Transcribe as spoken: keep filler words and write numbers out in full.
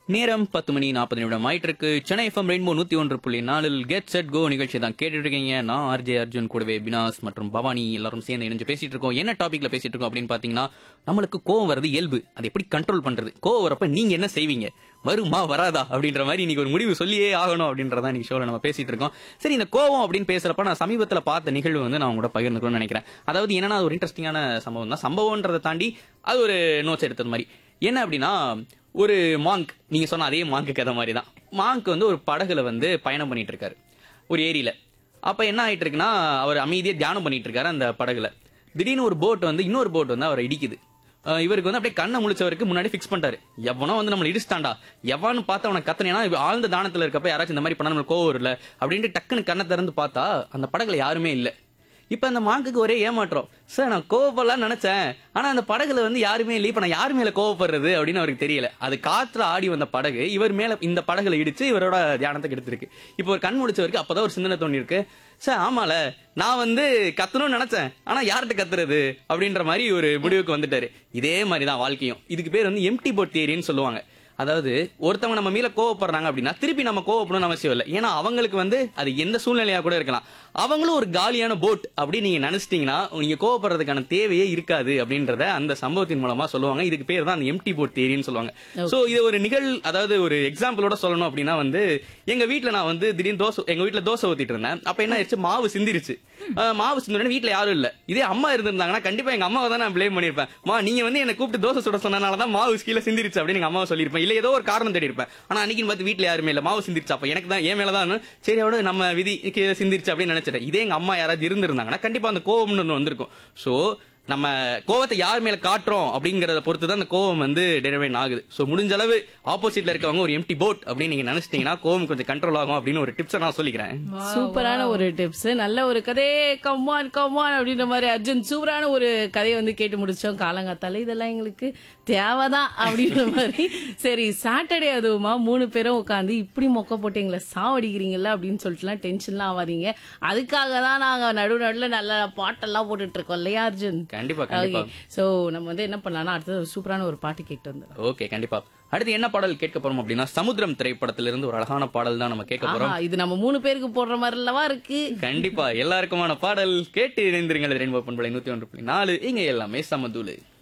நேரம் பத்து மணி நாற்பது நிமிடம் ஆயிட்டு இருக்கு. சென்னை எஃப்எம் ரெயின்போ நூத்தி ஒன்று புள்ளி நாலில் கெட் செட் கோ நிகழ்ச்சி தான் கேட்டுட்டு இருக்கீங்க. நான் ஆர்ஜே அர்ஜுன் கூடவே பினாஸ் மற்றும் பவானி எல்லாரும் சேர்ந்து இணைஞ்சு பேசிட்டு இருக்கோம். என்ன டாபிக்ல பேசிட்டு இருக்கோம் அப்படின்னு பாத்தீங்கன்னா, நம்மளுக்கு கோவம் வருது இயல்பு, அதை எப்படி கண்ட்ரோல் பண்றது, கோவம் வரப்ப நீங்க என்ன செய்வீங்க, வருமா வராதா அப்படின்ற மாதிரி இன்னைக்கு ஒரு முடிவு சொல்லியே ஆகணும் அப்படின்றத இன்னைக்கு ஷோல நம்ம பேசிட்டு இருக்கோம். சரி, இந்த கோவம் அப்படின்னு பேசுறப்ப நான் சமீபத்துல பார்த்த நிகழ்வு வந்து நான் உங்களோட பகிர்ந்துக்கணும்னு நினைக்கிறேன். அதாவது என்னன்னா, அது ஒரு இன்ட்ரெஸ்டிங்கான சம்பவம் தான். சம்பவம்ன்றதை தாண்டி அது ஒரு நோட்ஸ் எடுத்தது மாதிரி. என்ன அப்படின்னா, ஒரு மாங்க், நீங்க சொன்ன அதே மாங்க் கதை மாதிரி தான். மாங்க் வந்து ஒரு படகுல வந்து பயணம் பண்ணிட்டு இருக்காரு ஒரு ஏரியில. அப்ப என்ன ஆயிட்டு இருக்குன்னா, அவர் அமைதியா தியானம் பண்ணிட்டு இருக்காரு அந்த படகுல. திடீர்னு ஒரு போட் வந்து இன்னொரு போட் வந்து அவரை இடிக்குது. அஹ் இவருக்கு வந்து அப்படியே கண்ணை முழிச்சவருக்கு முன்னாடி பிக்ஸ் பண்ணிட்டாரு. எவனோ வந்து நம்மள இடிச்சிட்டாண்டா, எவன்னு பார்த்து அவனை கத்தனைனா, ஆழ்ந்த தானத்துல இருக்கப்ப யாராச்சும் இந்த மாதிரி பண்ணா நம்மளுக்கு கோவம் இல்ல அப்படின்ட்டு டக்குன்னு கண்ணை திறந்து பார்த்தா அந்த படகுல யாருமே இல்ல. இப்ப அந்த மாங்குக்கு ஒரே ஏமாற்றம். சார், நான் கோவப்படலாம் நினைச்சேன், ஆனா அந்த படகுல வந்து யாருமே இல்லை. இப்ப நான் யாரு மேல கோவப்படுறது அப்படின்னு அவருக்கு தெரியல. அது காத்துல ஆடி வந்த படகு இவர் மேல இந்த படகுல இடிச்சு இவரோட தியானத்துக்கு எடுத்திருக்கு. இப்ப ஒரு கண் முடிச்சவருக்கு அப்பதான் ஒரு சிந்தனை தோணி இருக்கு. சார், ஆமால, நான் வந்து கத்தணும்னு நினைச்சேன், ஆனா யார்கிட்ட கத்துறது அப்படின்ற மாதிரி ஒரு முடிவுக்கு வந்துட்டாரு. இதே மாதிரிதான் வாழ்க்கையும். இதுக்கு பேர் வந்து எம்டி போட் தியரின்னு சொல்லுவாங்க. அதாவது ஒருத்தவங்க நம்ம மேல கோவப்படுறாங்க அப்படின்னா திருப்பி நம்ம கோவப்படணும்னு அவசியம் இல்லை. ஏன்னா அவங்களுக்கு வந்து அது எந்த சூழ்நிலையா கூட இருக்கலாம். அவங்களும் ஒரு காலியான போட் அப்படி நீங்க நினைச்சிட்டீங்கன்னா நீங்க கோவப்படுறதுக்கான தேவையே இருக்காது அப்படின்றத அந்த சம்பவத்தின் மூலமா சொல்லுவாங்க. இதுக்கு பேர் தான் அந்த எம்டி போட் தியரின்னு சொல்லுவாங்க. சோ இது ஒரு நிகழ், அதாவது ஒரு எக்ஸாம்பிளோட சொல்லணும் அப்படின்னா வந்து, எங்க வீட்டுல நான் வந்து திடீர்னு தோசை, எங்க வீட்டுல தோசை ஊத்திட்டு இருந்தேன். அப்ப என்ன ஆயிடுச்சு, மாவு சிந்திருச்சு. மாவு சிந்தன வீட்டுல யாரும் இல்ல. இதே அம்மா இருந்திருந்தாங்கன்னா கண்டிப்பா எங்க அம்மாவை தான் நான் பிளேம் பண்ணிருப்பேன். மா, நீங்க வந்து என்ன கூப்பிட்டு தோசை சுட சொன்னனாலதான் மாவு கீழே சிந்திருச்சு அப்படின்னு எங்க அம்மாவை சொல்லிருப்பேன். இல்ல ஏதோ ஒரு காரணம் தேடி இருப்பேன். ஆனா அன்னைக்கு பார்த்து வீட்டுல யாருமே இல்ல, மாவு சிந்திருச்சு. அப்ப எனக்கு தான், என் மேலதான், சரி அவட நம்ம விதி சிந்திருச்சு அப்படின்னு நினைச்சிட்டேன். இதே எங்க அம்மா யாராவது இருந்திருந்தாங்கன்னா கண்டிப்பா அந்த கோவம்னு ஒண்ணு வந்திருக்கும். சோ நம்ம கோவத்தை யார் மேல காட்டுறோம் அப்படிங்கறத பொறுத்து தான் அந்த கோவம் வந்து டெரிவேட் ஆகுது. சோ முடிஞ்ச அளவு ஆப்போசிட்ல இருக்கவங்க ஒரு எம்டி போட் அப்படின்னு நீங்க நினைச்சிட்டீங்கன்னா கோவம் கொஞ்சம் கண்ட்ரோல் ஆகும் அப்படின்னு ஒரு டிப்ஸ் நான் சொல்லிக்கிறேன். சூப்பரான ஒரு டிப்ஸ், நல்ல ஒரு கதையே. கம்மான் கம்மான் அப்படின்ற மாதிரி அர்ஜுன் சூப்பரான ஒரு கதையை வந்து கேட்டு முடிச்சோம். காலங்காத்தால இதெல்லாம் எங்களுக்கு தேவைதான் அப்படின்ற மாதிரி. சரி, சாட்டர்டே அதுவுமா மூணு பேரும் உட்காந்து இப்படி மொக்க போட்டு எங்களை சாவடிக்கிறீங்களா அப்படின்னு சொல்லிட்டுலாம் டென்ஷன்லாம் ஆகாதீங்க. அதுக்காக தான் நாங்க நடு நடுல நல்ல பாட்டெல்லாம் போட்டுட்டு இருக்கோம் இல்லையா அர்ஜுன்? கண்டிப்பா கண்டிப்பா. சோ நம்ம வந்து என்ன பண்ணலாம்னா அடுத்தது சூப்பரான ஒரு பாட்டு கேட்டு வந்துடும். ஓகே, கண்டிப்பா. அடுத்து என்ன பாடல் கேட்க போறோம் அப்படின்னா, சமுத்திரம் திரைப்படத்திலிருந்து ஒரு அழகான பாடல் தான் நம்ம கேட்க போறோம். இது நம்ம மூணு பேருக்கு போடுற மாதிரி அல்லவா இருக்கு. கண்டிப்பா எல்லாருக்குமான பாடல். கேட்டு இணைந்திருங்கள். ரெயின்போ பண்பலை நூத்தி ஒன்று புள்ளி நாலு. இங்க எல்லாமே சமதூளு.